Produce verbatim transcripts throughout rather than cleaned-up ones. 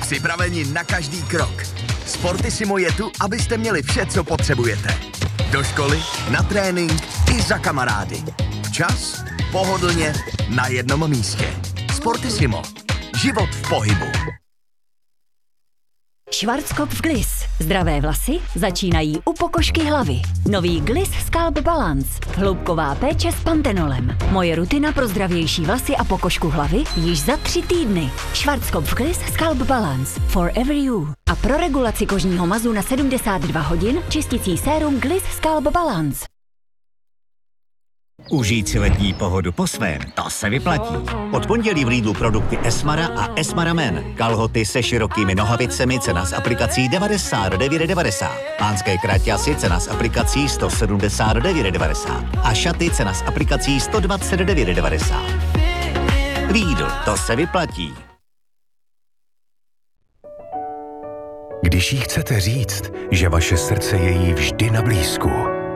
Připraveni na každý krok. Sportissimo je tu, abyste měli vše, co potřebujete. Do školy, na trénink i za kamarády. Včas, pohodlně, na jednom místě. Sportissimo. Život v pohybu. Schwarzkopf Gliss. Zdravé vlasy začínají u pokožky hlavy. Nový Gliss Scalp Balance. Hloubková péče s pantenolem. Moje rutina pro zdravější vlasy a pokožku hlavy již za tři týdny. Schwarzkopf Gliss Scalp Balance. Forever you. A pro regulaci kožního mazu na sedmdesát dva hodin čisticí sérum Gliss Scalp Balance. Užít si letní pohodu po svém, to se vyplatí. Od pondělí v Lidlu produkty Esmara a Esmara Men. Kalhoty se širokými nohavicemi, cena s aplikací devadesát devět devadesát. Pánské kraťasy, cena s aplikací sto sedmdesát devět devadesát. A šaty, cena s aplikací sto dvacet devět devadesát. Lidl, to se vyplatí. Když jí chcete říct, že vaše srdce je jí vždy na blízku.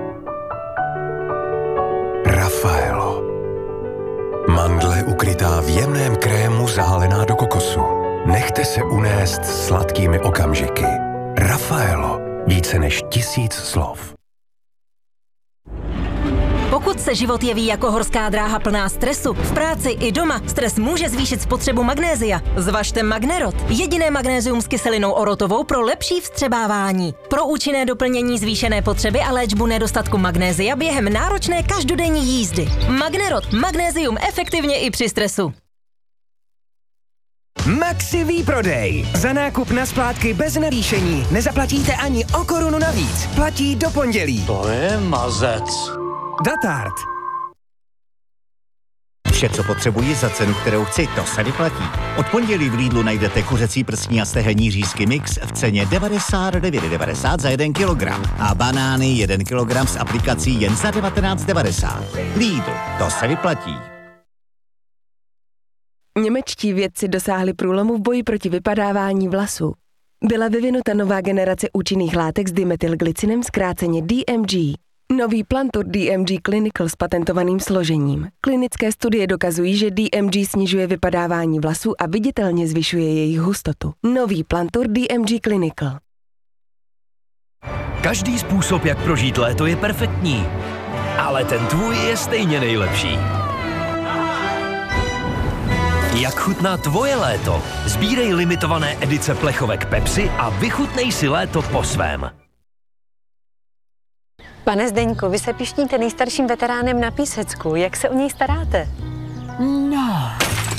Raffaello. Mandle ukrytá v jemném krému zahalená do kokosu. Nechte se unést sladkými okamžiky. Raffaello. Více než tisíc slov. Pokud se život jeví jako horská dráha plná stresu, v práci i doma stres může zvýšit spotřebu magnézia. Zvažte Magnerot, jediné magnézium s kyselinou orotovou pro lepší vstřebávání. Pro účinné doplnění zvýšené potřeby a léčbu nedostatku magnézia během náročné každodenní jízdy. Magnerot, magnézium efektivně i při stresu. Maxi výprodej. Za nákup na splátky bez navýšení nezaplatíte ani o korunu navíc. Platí do pondělí. To je mazec. Datart. Vše, co potřebuji za cenu, kterou chci, to se vyplatí. Od pondělí v Lidlu najdete kuřecí prsní a stehenní řízky mix v ceně devadesát devět devadesát za jeden kilogram a banány jeden kilogram s aplikací jen za devatenáct devadesát. Lidl, to se vyplatí. Němečtí vědci dosáhli průlomu v boji proti vypadávání vlasů. Byla vyvinuta nová generace účinných látek s dimethylglycinem, zkráceně D M G. Nový Plantur D M G Clinical s patentovaným složením. Klinické studie dokazují, že D M G snižuje vypadávání vlasů a viditelně zvyšuje jejich hustotu. Nový Plantur D M G Clinical. Každý způsob, jak prožít léto, je perfektní. Ale ten tvůj je stejně nejlepší. Jak chutná tvoje léto? Sbírej limitované edice plechovek Pepsi a vychutnej si léto po svém. Pane Zdeňku, vy se pišníte nejstarším veteránem na Písecku. Jak se o něj staráte? No.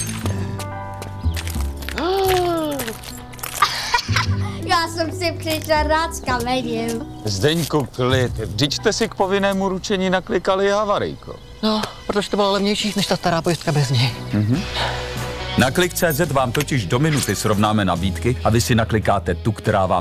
Já jsem si přišel rád s kamením. Zdeňku, klid. Vždyť jste si k povinnému ručení naklikali havarijko. No, protože to bylo levnější než ta stará pojistka bez něj. Mhm. Na Klik tečka cé zet vám totiž do minuty srovnáme nabídky a vy si naklikáte tu, která vám